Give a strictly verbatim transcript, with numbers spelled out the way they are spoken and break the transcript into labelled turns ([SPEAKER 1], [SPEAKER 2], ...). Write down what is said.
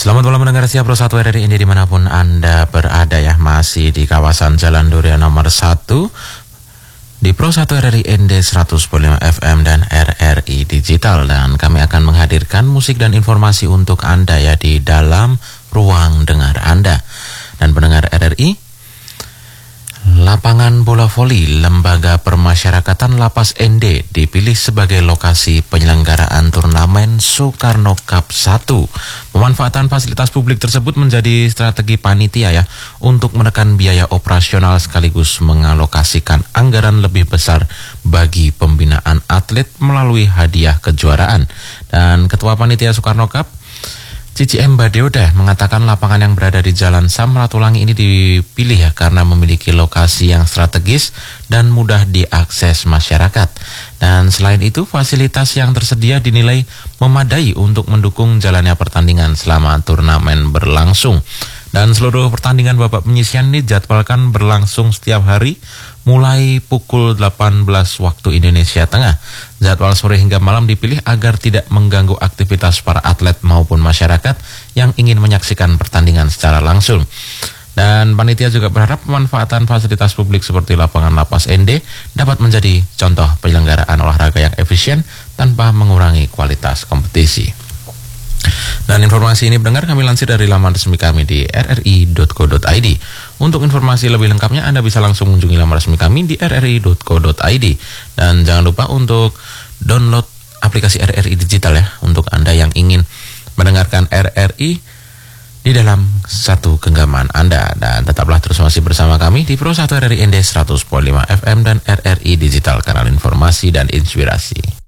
[SPEAKER 1] Selamat malam mendengar siap Pro satu R R I ini dimanapun Anda berada ya. Masih di kawasan Jalan Durian nomor satu di Pro satu R R I N D seratus koma lima F M dan R R I Digital. Dan kami akan menghadirkan musik dan informasi untuk Anda ya di dalam ruang dengar Anda. Dan pendengar R R I, lapangan bola voli Lembaga Permasyarakatan Lapas N D dipilih sebagai lokasi penyelenggaraan turnamen Soekarno Cup satu. Pemanfaatan fasilitas publik tersebut menjadi strategi panitia ya untuk menekan biaya operasional sekaligus mengalokasikan anggaran lebih besar bagi pembinaan atlet melalui hadiah kejuaraan. Dan Ketua Panitia Soekarno Cup Cici M. Badeoda mengatakan lapangan yang berada di Jalan Samratulangi ini dipilih ya karena memiliki lokasi yang strategis dan mudah diakses masyarakat. Dan selain itu fasilitas yang tersedia dinilai memadai untuk mendukung jalannya pertandingan selama turnamen berlangsung. Dan seluruh pertandingan babak penyisian ini dijadwalkan berlangsung setiap hari mulai pukul delapan belas waktu Indonesia Tengah. Jadwal sore hingga malam dipilih agar tidak mengganggu aktivitas para atlet maupun masyarakat yang ingin menyaksikan pertandingan secara langsung. Dan panitia juga berharap pemanfaatan fasilitas publik seperti lapangan Lapas N D dapat menjadi contoh penyelenggaraan olahraga yang efisien tanpa mengurangi kualitas kompetisi. Dan informasi ini pendengar kami lansir dari laman resmi kami di r r i dot co dot i d. Untuk informasi lebih lengkapnya Anda bisa langsung mengunjungi laman resmi kami di r r i dot co dot i d. Dan jangan lupa untuk download aplikasi R R I Digital ya untuk Anda yang ingin mendengarkan R R I di dalam satu genggaman Anda. Dan tetaplah terus masih bersama kami di Pro satu R R I N D seratus koma lima F M dan R R I Digital, kanal informasi dan inspirasi.